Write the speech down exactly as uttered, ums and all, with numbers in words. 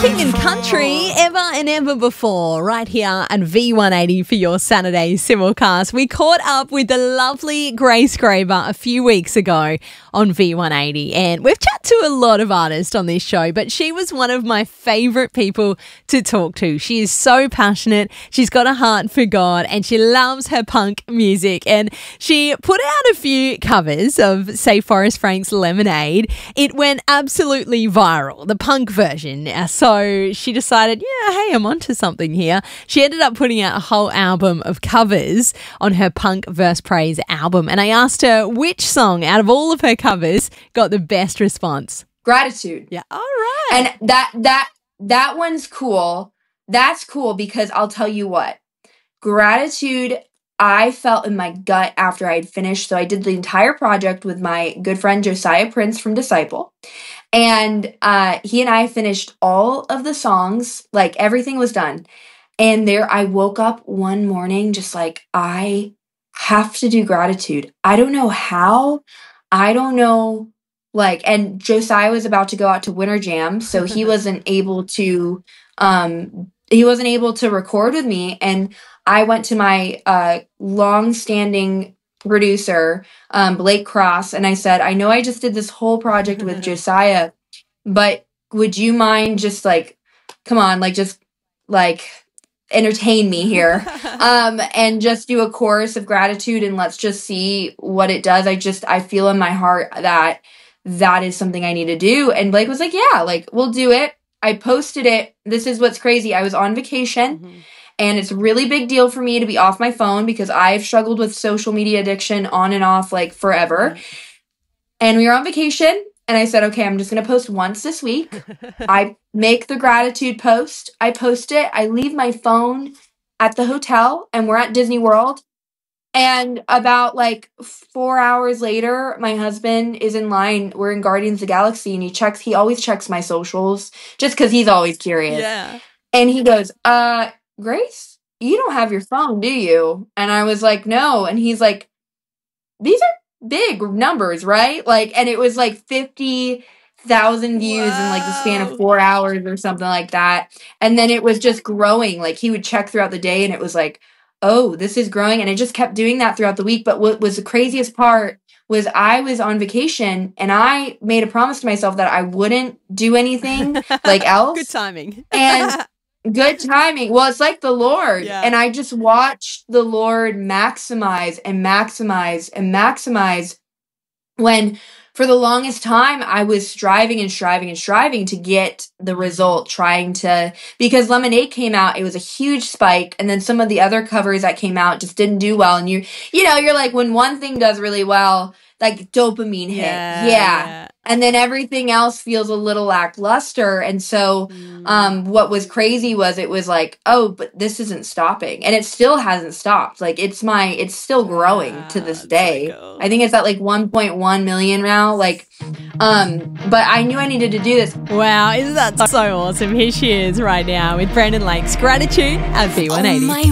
King and Country, Ever and Ever Before, right here at V one eighty for your Saturday simulcast. We caught up with the lovely Grace Graber a few weeks ago on V one eighty, and we've chatted to a lot of artists on this show, but she was one of my favourite people to talk to. She is so passionate, she's got a heart for God, and she loves her punk music, and she put out a few covers of, say, Forrest Frank's Lemonade. It went absolutely viral, the punk version. So she decided, yeah, hey, I'm onto something here. She ended up putting out a whole album of covers on her Punk Verse Praise album. And I asked her which song out of all of her covers got the best response. Gratitude. Yeah. All right. And that, that, that one's cool. That's cool because I'll tell you what, Gratitude, I felt in my gut after I had finished. So I did the entire project with my good friend Josiah Prince from Disciple. And uh, he and I finished all of the songs, like everything was done. And there I woke up one morning just like, I have to do Gratitude. I don't know how. I don't know. Like, and Josiah was about to go out to Winter Jam, so he wasn't able to, um, he wasn't able to record with me. And I went to my uh, long-standing producer, um, Blake Cross, and I said, I know I just did this whole project with Josiah, but would you mind just like, come on, like just like entertain me here, um, and just do a chorus of Gratitude and let's just see what it does. I just, I feel in my heart that that is something I need to do. And Blake was like, yeah, like we'll do it. I posted it. This is what's crazy. I was on vacation. Mm-hmm. And it's a really big deal for me to be off my phone because I've struggled with social media addiction on and off like forever. And we were on vacation and I said, okay, I'm just going to post once this week. I make the Gratitude post. I post it. I leave my phone at the hotel and we're at Disney World. And about like four hours later, my husband is in line. We're in Guardians of the Galaxy and he checks, he always checks my socials just because he's always curious. Yeah. And he goes, uh, Grace, you don't have your phone, do you? And I was like, no. And he's like, these are big numbers, right? Like, and it was like fifty thousand views wow. in like the span of four hours or something like that. And then it was just growing. Like he would check throughout the day and it was like, oh, this is growing. And it just kept doing that throughout the week. But what was the craziest part was I was on vacation and I made a promise to myself that I wouldn't do anything like else. Good timing. And good timing. Well, it's like the Lord. Yeah. And I just watched the Lord maximize and maximize and maximize when for the longest time I was striving and striving and striving to get the result, trying to, because Lemonade came out, it was a huge spike. And then some of the other covers that came out just didn't do well. And you, you know, you're like, when one thing does really well, like dopamine hit. Yeah. yeah. And then everything else feels a little lackluster. And so mm. um, what was crazy was it was like, oh, but this isn't stopping. And it still hasn't stopped. Like it's my, it's still growing yeah, to this day. So cool. I think it's at like one point one million now. Like, um, but I knew I needed to do this. Wow. Isn't that so awesome? Here she is right now with Brandon Lake's Gratitude at V one eighty. Oh